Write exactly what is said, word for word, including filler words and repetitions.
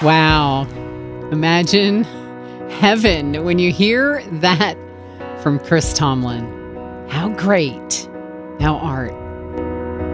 Wow. Imagine heaven when you hear that from Chris Tomlin. How great thou art.